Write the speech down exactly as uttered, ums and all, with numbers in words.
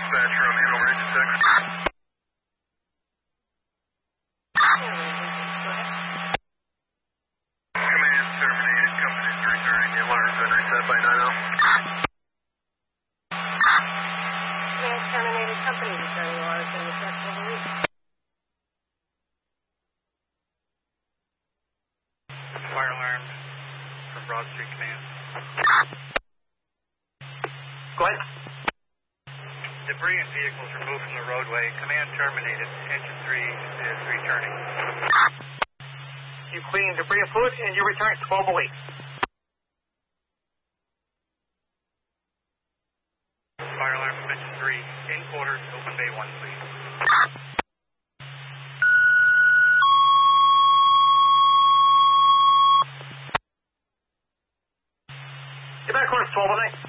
Dispatch Romeo, range six. Command terminated, company's returning the alarms that I set by nine oh. Command terminated, company returning alarms in the second of the week. Fire alarm from Broad Street Command. Go ahead. Debris and vehicles removed from the roadway. Command terminated. Engine three is returning. You clean debris and fluid, and you return at twelve oh eight. Fire alarm from engine three. In quarters, open bay one, please. Get back course twelve oh nine.